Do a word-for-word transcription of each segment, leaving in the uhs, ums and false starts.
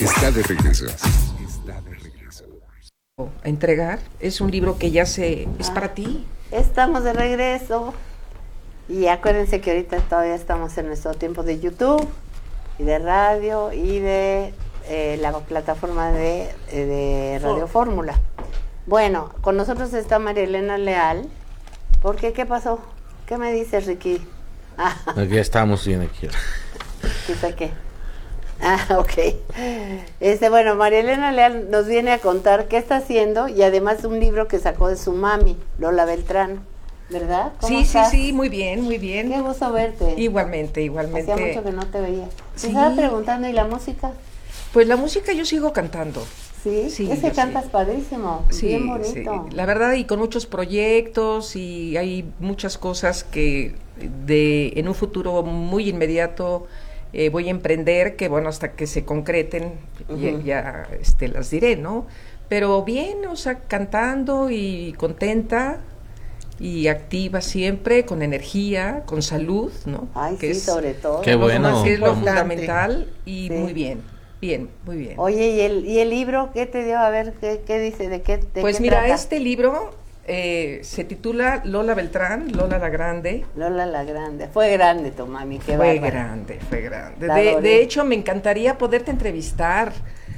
está de regreso. Está de regreso. A entregar, es un libro que ya se... es Ah, para ti. Estamos de regreso. Y acuérdense que ahorita todavía estamos en nuestro tiempo de YouTube y de radio y de eh, la plataforma de, de Radio Fórmula. Bueno, con nosotros está María Elena Leal. ¿Por qué? ¿Qué pasó? ¿Qué me dices, Ricky? Ah. Ya estamos bien aquí. ¿Qué qué? Ah, ok. Este, bueno, María Elena Leal nos viene a contar qué está haciendo y además un libro que sacó de su mami, Lola Beltrán, ¿verdad? ¿Cómo Sí, estás? sí, sí, muy bien, muy bien. Qué gusto verte. Igualmente, igualmente. Hacía mucho que no te veía. Te Sí. estaba preguntando, ¿y la música? Pues la música yo sigo cantando. Sí, Sí, ese yo cantas sí. padrísimo, Sí, bien bonito. sí, la verdad, y con muchos proyectos y hay muchas cosas que de en un futuro muy inmediato eh, voy a emprender, que bueno, hasta que se concreten Ujú. ya, ya este, las diré, ¿no? Pero bien, o sea, cantando y contenta y activa siempre, con energía, con salud, ¿no? Ay, que sí, es, sobre todo. Qué bueno. que es lo Importante. fundamental y Sí. muy bien, bien, muy bien. Oye, ¿y el, ¿y el libro qué te dio? A ver, ¿qué, qué dice? ¿De qué, de Pues qué mira, trata? este libro eh, se titula Lola Beltrán, Lola la Grande. Lola la Grande. Fue grande tu mami, qué Fue bárbara. grande, fue grande. La De, adoré. de hecho, me encantaría poderte entrevistar,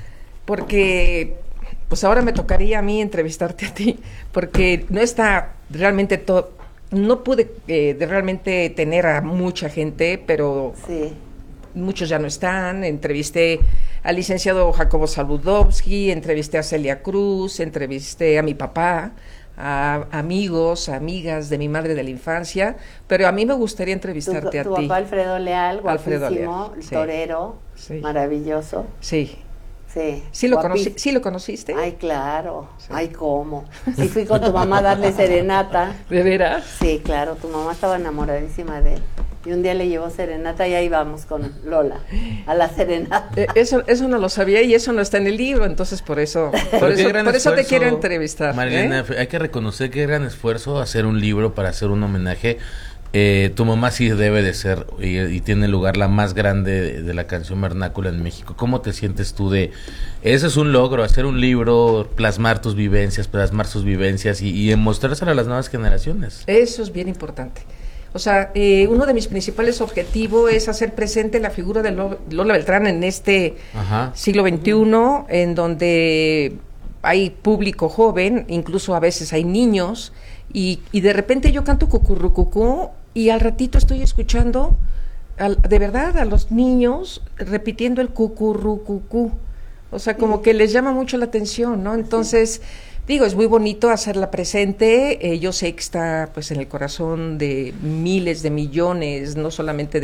porque pues ahora me tocaría a mí entrevistarte a ti, porque no está realmente todo, no pude eh, de realmente tener a mucha gente, pero Sí. muchos ya no están. Entrevisté al licenciado Jacobo Saludowski, entrevisté a Celia Cruz, entrevisté a mi papá, a amigos, amigas de mi madre de la infancia, pero a mí me gustaría Tu, entrevistarte tu a ti. papá Alfredo Leal, Alfredo guapísimo, Leal, sí. torero, Sí. maravilloso. Sí. Sí. ¿Sí lo, guapísimo. conocí, ¿Sí lo conociste? Ay, claro. Sí. Ay, ¿cómo? Y fui con tu mamá a darle serenata. ¿De veras? Sí, claro, tu mamá estaba enamoradísima de él. Y un día le llevó serenata y ahí vamos con Lola, a la serenata. Eh, eso, eso no lo sabía y eso no está en el libro, entonces por eso, por Pero qué eso, gran por eso te esfuerzo, quiero entrevistar. Marilena, ¿eh? hay que reconocer qué gran esfuerzo hacer un libro para hacer un homenaje. Eh, tu mamá sí debe de ser y, y tiene lugar la más grande de, de la canción vernácula en México. ¿Cómo te sientes tú de... Ese es un logro, hacer un libro, plasmar tus vivencias, plasmar sus vivencias y, y mostrárselo a las nuevas generaciones? Eso es bien importante. O sea, eh, uno de mis principales objetivos es hacer presente la figura de Lo- Lola Beltrán en este Ajá. siglo veintiuno, en donde hay público joven, incluso a veces hay niños, y, y de repente yo canto cucurrucucú y al ratito estoy escuchando, al, de verdad, a los niños repitiendo el cucurrucucú. O sea, como que les llama mucho la atención, ¿no? Entonces, digo, es muy bonito hacerla presente. Eh, yo sé que está pues en el corazón de miles de millones, no solamente de